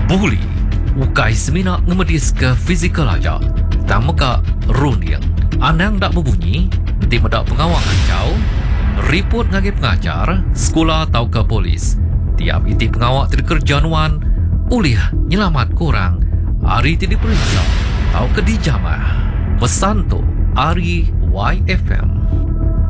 Buli ukai semina ngemedis ke fizikal aja. Tamaka runyang. Anang dak berbunyi, nanti medak pengawang ancau. Report ngagi pengajar, sekolah atau ke polis. Tiap iti pengawak terkerjanuan, uliah nyelamat korang. Hari tidak periksa, atau ke dijamah. Pesan tu, Ari YFM.